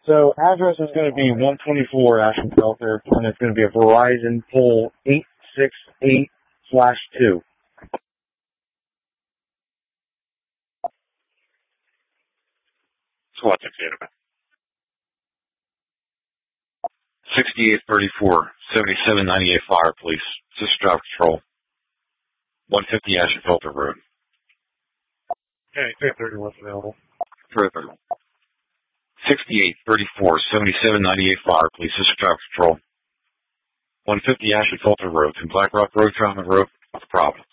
So address is going to be 124 Ashenfelter, and it's going to be a Verizon pole 868/2. So what's the data? 6834, 7798 Fire Police, Sister Drive Patrol, 150 Ashenfelter Road. Okay, 330, what's available? Further. 6834, 7798 Fire Police, Sister Drive Patrol, 150 Ashenfelter Road, and Black Rock Road, Troutman Road, Providence.